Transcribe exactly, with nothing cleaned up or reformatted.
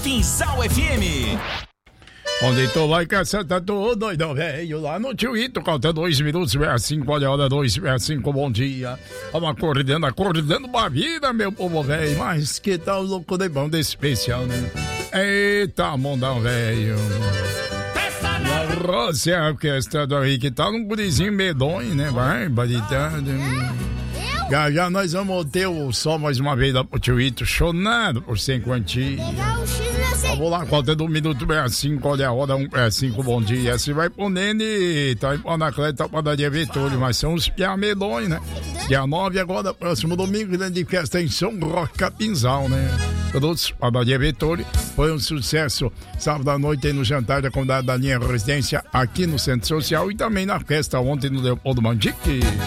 Quinzal F M. Onde tu vai caçar, tá todo doido, velho. Lá no Twitter, falta dois minutos, sessenta e cinco, olha a hora, dois, sessenta e cinco, bom dia. Vamos acordando, acordando pra vida, meu povo, velho. Mas que tal louco de bom desse especial, né? Eita, mondão, velho. A Rosa é a orquestra do aí, que tá num gurizinho medonho, né? Barbaridade. Já, já nós vamos ter o som mais uma vez lá pro Twitter, chonado por sem quantia. Vamos lá, faltando um minuto, sessenta e cinco, olha a hora, um sessenta e cinco, bom dia. Se vai pro Nene, tá aí pro Anacleta, padaria Vitória, mas são os piamedões, né? Dia nove agora, próximo domingo, grande festa em São Roque, Capinzal, né? Todos, padaria Vitória, foi um sucesso. Sábado à noite aí no jantar da comunidade da linha Residência, aqui no Centro Social e também na festa ontem no Leopoldo Mandique.